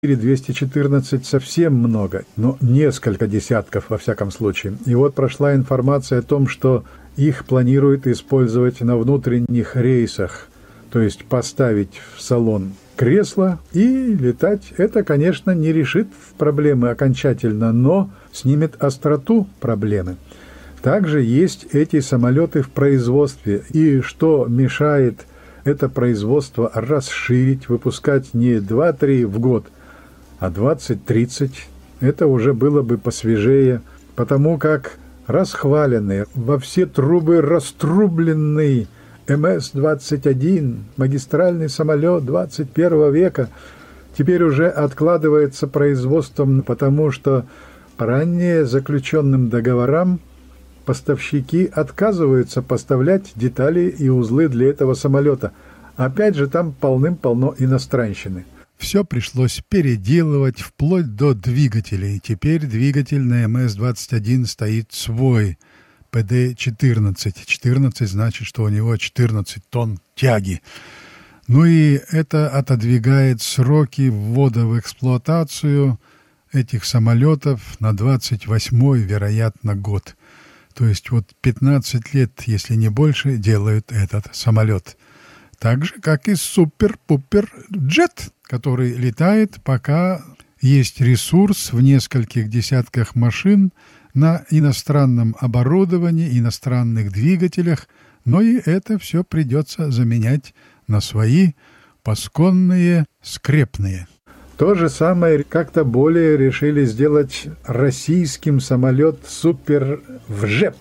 Ил-4-214 совсем много, но несколько десятков во всяком случае. И вот прошла информация о том, что их планируют использовать на внутренних рейсах, то есть поставить в салон кресло и летать. Это, конечно, не решит проблемы окончательно, но снимет остроту проблемы. Также есть эти самолеты в производстве, и что мешает это производство расширить, выпускать не 2-3 в год, а 20-30. Это уже было бы посвежее, потому как расхваленный, во все трубы раструбленный МС-21, магистральный самолет 21 века, теперь уже откладывается производством, потому что по ранее заключенным договорам поставщики отказываются поставлять детали и узлы для этого самолета. Опять же, там полным-полно иностранщины. Все пришлось переделывать вплоть до двигателей. Теперь двигатель на МС-21 стоит свой, ПД-14. 14 значит, что у него 14 тонн тяги. Ну и это отодвигает сроки ввода в эксплуатацию этих самолетов на 28-й, вероятно, год. То есть вот 15 лет, если не больше, делают этот самолет. Так же, как и супер-пупер-джет, который летает, пока есть ресурс в нескольких десятках машин на иностранном оборудовании, иностранных двигателях, но и это все придется заменять на свои пасконные, скрепные. То же самое как-то более решили сделать российским самолет суперджет,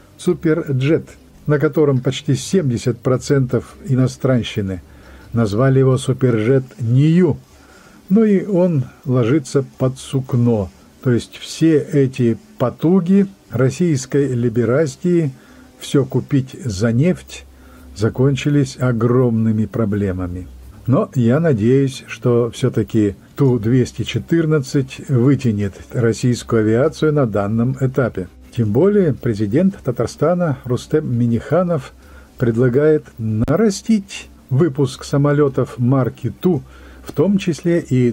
на котором почти 70% иностранщины. Назвали его суперджет Нью. Ну и он ложится под сукно. То есть все эти потуги российской либерастии все купить за нефть закончились огромными проблемами. Но я надеюсь, что все-таки Ту-214 вытянет российскую авиацию на данном этапе. Тем более президент Татарстана Рустем Минниханов предлагает нарастить выпуск самолетов марки Ту, в том числе и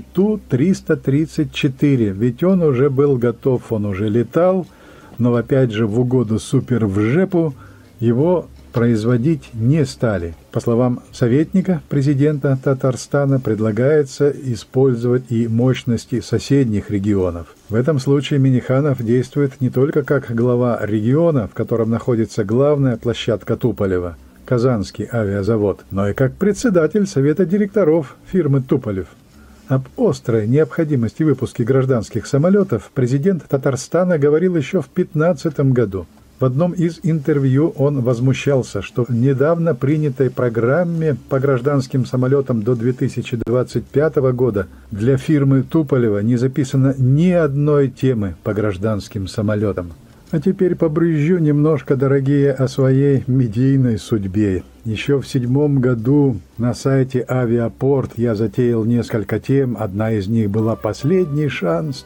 Ту-334, ведь он уже был готов, он уже летал, но опять же в угоду супервжепу его производить не стали. По словам советника президента Татарстана, предлагается использовать и мощности соседних регионов. В этом случае Минниханов действует не только как глава региона, в котором находится главная площадка Туполева, Казанский авиазавод, но и как председатель совета директоров фирмы Туполев. Об острой необходимости выпуска гражданских самолетов президент Татарстана говорил еще в 2015 году. В одном из интервью он возмущался, что в недавно принятой программе по гражданским самолетам до 2025 года для фирмы Туполева не записано ни одной темы по гражданским самолетам. А теперь побрызжу немножко, дорогие, о своей медийной судьбе. Еще в 2007 году на сайте «Авиапорт» я затеял несколько тем. Одна из них была «Последний шанс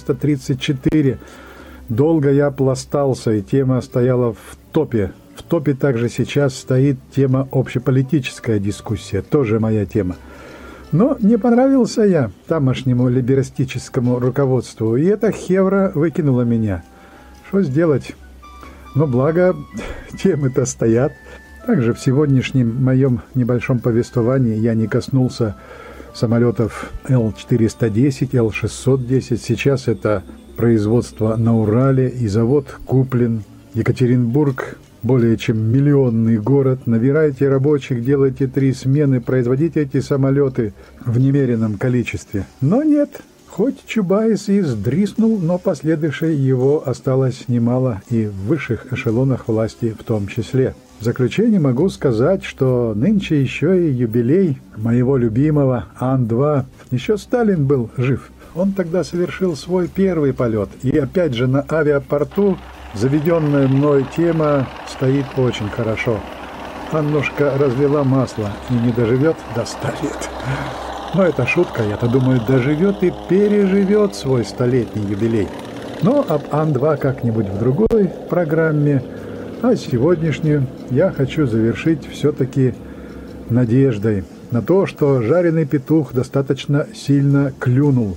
Ту-334». Долго я пластался, и тема стояла в топе. В топе также сейчас стоит тема «Общеполитическая дискуссия», тоже моя тема. Но не понравился я тамошнему либерастическому руководству, и эта хевра выкинула меня. Что сделать? Но благо темы-то стоят. Также в сегодняшнем моем небольшом повествовании я не коснулся самолетов Л-410, Л-610. Сейчас это производство на Урале, и завод куплен. Екатеринбург – более чем миллионный город. Набирайте рабочих, делайте 3 смены, производите эти самолеты в немеренном количестве. Но нет, хоть Чубайс и сдриснул, но последующей его осталось немало, и в высших эшелонах власти в том числе. В заключение могу сказать, что нынче еще и юбилей моего любимого Ан-2. Еще Сталин был жив. Он тогда совершил свой первый полет. И опять же на авиапорту заведенная мной тема стоит очень хорошо. Аннушка разлила масло и не доживет до 100 лет. Но это шутка, я-то думаю, доживет и переживет свой 100-летний юбилей. Но об Ан-2 как-нибудь в другой программе. А сегодняшнюю я хочу завершить все-таки надеждой. на то, что жареный петух достаточно сильно клюнул.